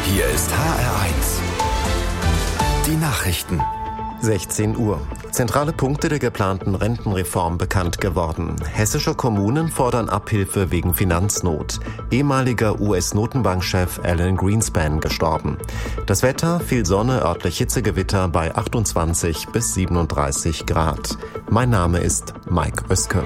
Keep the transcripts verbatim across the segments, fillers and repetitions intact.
Hier ist H R eins. Die Nachrichten. sechzehn Uhr. Zentrale Punkte der geplanten Rentenreform bekannt geworden. Hessische Kommunen fordern Abhilfe wegen Finanznot. Ehemaliger U S-Notenbankchef Alan Greenspan gestorben. Das Wetter, viel Sonne, örtlich Hitzegewitter bei achtundzwanzig bis siebenunddreißig Grad. Mein Name ist Mike Oeske.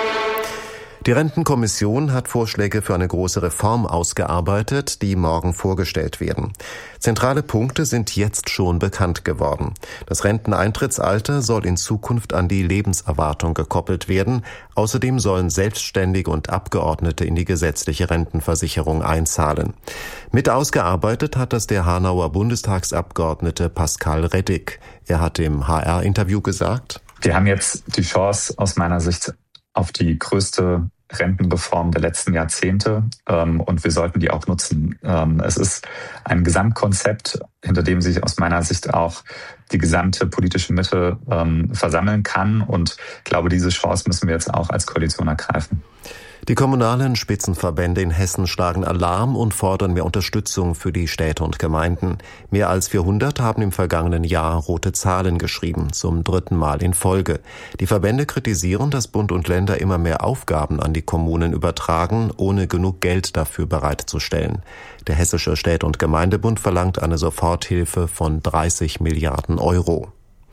Die Rentenkommission hat Vorschläge für eine große Reform ausgearbeitet, die morgen vorgestellt werden. Zentrale Punkte sind jetzt schon bekannt geworden. Das Renteneintrittsalter soll in Zukunft an die Lebenserwartung gekoppelt werden. Außerdem sollen Selbstständige und Abgeordnete in die gesetzliche Rentenversicherung einzahlen. Mit ausgearbeitet hat das der Hanauer Bundestagsabgeordnete Pascal Reddick. Er hat im H R-Interview gesagt: Wir haben jetzt die Chance aus meiner Sicht auf die größte Rentenreform der letzten Jahrzehnte, ähm, und wir sollten die auch nutzen. Ähm, es ist ein Gesamtkonzept, hinter dem sich aus meiner Sicht auch die gesamte politische Mitte ähm, versammeln kann, und ich glaube, diese Chance müssen wir jetzt auch als Koalition ergreifen. Die kommunalen Spitzenverbände in Hessen schlagen Alarm und fordern mehr Unterstützung für die Städte und Gemeinden. Mehr als vierhundert haben im vergangenen Jahr rote Zahlen geschrieben, zum dritten Mal in Folge. Die Verbände kritisieren, dass Bund und Länder immer mehr Aufgaben an die Kommunen übertragen, ohne genug Geld dafür bereitzustellen. Der Hessische Städte- und Gemeindebund verlangt eine Soforthilfe von dreißig Milliarden Euro.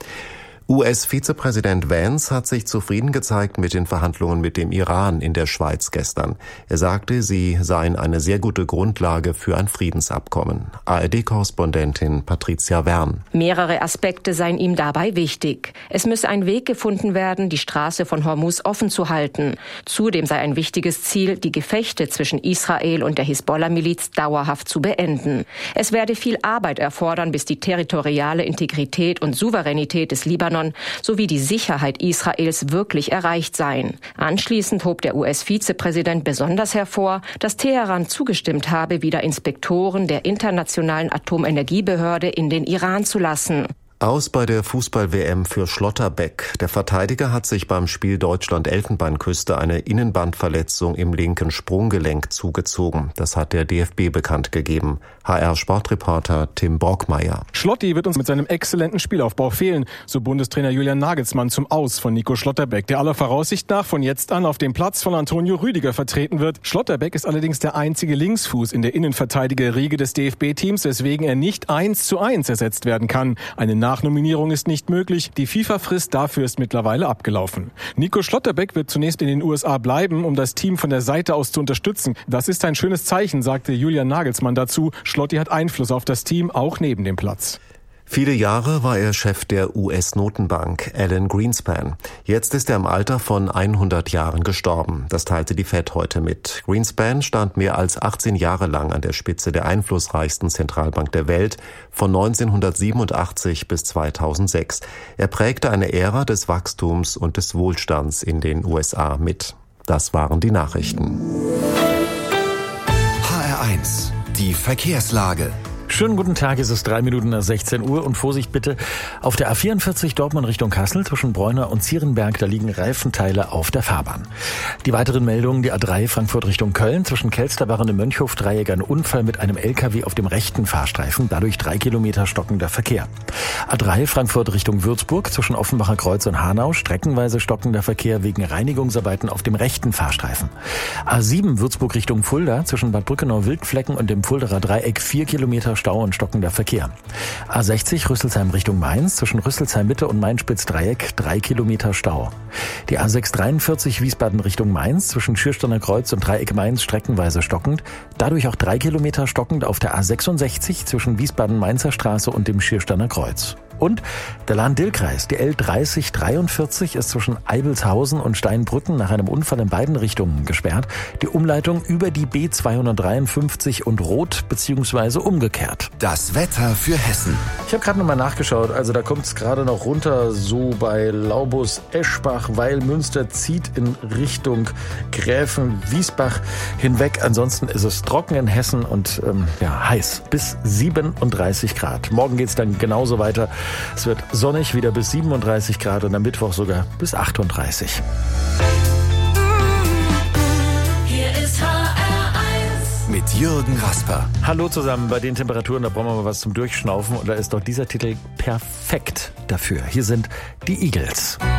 U S-Vizepräsident Vance hat sich zufrieden gezeigt mit den Verhandlungen mit dem Iran in der Schweiz gestern. Er sagte, sie seien eine sehr gute Grundlage für ein Friedensabkommen. A R D-Korrespondentin Patricia Wern. Mehrere Aspekte seien ihm dabei wichtig. Es müsse ein Weg gefunden werden, die Straße von Hormuz offen zu halten. Zudem sei ein wichtiges Ziel, die Gefechte zwischen Israel und der Hisbollah-Miliz dauerhaft zu beenden. Es werde viel Arbeit erfordern, bis die territoriale Integrität und Souveränität des Libanon sowie die Sicherheit Israels wirklich erreicht seien. Anschließend hob der U S-Vizepräsident besonders hervor, dass Teheran zugestimmt habe, wieder Inspektoren der Internationalen Atomenergiebehörde in den Iran zu lassen. Aus bei der Fußball-W M für Schlotterbeck. Der Verteidiger hat sich beim Spiel Deutschland-Elfenbeinküste eine Innenbandverletzung im linken Sprunggelenk zugezogen. Das hat der D F B bekannt gegeben. H R-Sportreporter Tim Borgmeier. Schlotti wird uns mit seinem exzellenten Spielaufbau fehlen, so Bundestrainer Julian Nagelsmann zum Aus von Nico Schlotterbeck, der aller Voraussicht nach von jetzt an auf dem Platz von Antonio Rüdiger vertreten wird. Schlotterbeck ist allerdings der einzige Linksfuß in der Innenverteidigerriege des D F B-Teams, weswegen er nicht eins zu eins ersetzt werden kann. Eine Nachnominierung ist nicht möglich. Die FIFA-Frist dafür ist mittlerweile abgelaufen. Nico Schlotterbeck wird zunächst in den U S A bleiben, um das Team von der Seite aus zu unterstützen. Das ist ein schönes Zeichen, sagte Julian Nagelsmann dazu. Schlotti hat Einfluss auf das Team, auch neben dem Platz. Viele Jahre war er Chef der U S-Notenbank, Alan Greenspan. Jetzt ist er im Alter von hundert Jahren gestorben. Das teilte die Fed heute mit. Greenspan stand mehr als achtzehn Jahre lang an der Spitze der einflussreichsten Zentralbank der Welt, von neunzehnhundertsiebenundachtzig bis zweitausendsechs. Er prägte eine Ära des Wachstums und des Wohlstands in den U S A mit. Das waren die Nachrichten. H R eins, die Verkehrslage. Schönen guten Tag, es ist drei Minuten nach sechzehn Uhr und Vorsicht bitte auf der A vierundvierzig Dortmund Richtung Kassel zwischen Bräuner und Zierenberg, da liegen Reifenteile auf der Fahrbahn. Die weiteren Meldungen, die A drei Frankfurt Richtung Köln zwischen Kelsterbach und dem Mönchhof-Dreieck, ein Unfall mit einem L K W auf dem rechten Fahrstreifen, dadurch drei Kilometer stockender Verkehr. A drei Frankfurt Richtung Würzburg zwischen Offenbacher Kreuz und Hanau, streckenweise stockender Verkehr wegen Reinigungsarbeiten auf dem rechten Fahrstreifen. A sieben Würzburg Richtung Fulda zwischen Bad Brückenau-Wildflecken und dem Fulderer Dreieck, vier Kilometer Stau und stockender Verkehr. A sechzig Rüsselsheim Richtung Mainz zwischen Rüsselsheim Mitte und Mainspitz-Dreieck, drei Kilometer Stau. Die A sechs dreiundvierzig Wiesbaden Richtung Mainz zwischen Schiersteiner Kreuz und Dreieck Mainz streckenweise stockend, dadurch auch drei Kilometer stockend auf der A sechsundsechzig zwischen Wiesbaden-Mainzer Straße und dem Schiersteiner Kreuz. Und der Lahn-Dill-Kreis, die L dreißig dreiundvierzig ist zwischen Eibelshausen und Steinbrücken nach einem Unfall in beiden Richtungen gesperrt. Die Umleitung über die B zweihundertdreiundfünfzig und Rot bzw. umgekehrt. Das Wetter für Hessen. Ich habe gerade nochmal nachgeschaut, also da kommt es gerade noch runter, so bei Laubus, Eschbach, weil Münster zieht in Richtung Gräfen-Wiesbach hinweg. Ansonsten ist es trocken in Hessen und ähm, ja, heiß bis siebenunddreißig Grad. Morgen geht es dann genauso weiter. Es wird sonnig, wieder bis siebenunddreißig Grad und am Mittwoch sogar bis achtunddreißig. Mit mit Jürgen Rasper. Hallo zusammen, bei den Temperaturen, da brauchen wir mal was zum Durchschnaufen und da ist doch dieser Titel perfekt dafür. Hier sind die Eagles.